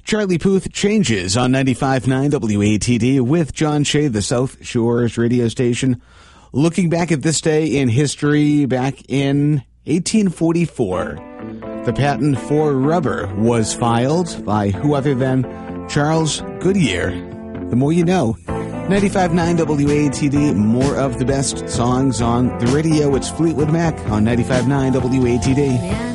Charlie Puth Changes on 95.9 WATD with John Shea, the South Shores radio station. Looking back at this day in history, back in 1844, the patent for rubber was filed by who other than Charles Goodyear. The more you know. 95.9 WATD, more of the best songs on the radio. It's Fleetwood Mac on 95.9 WATD.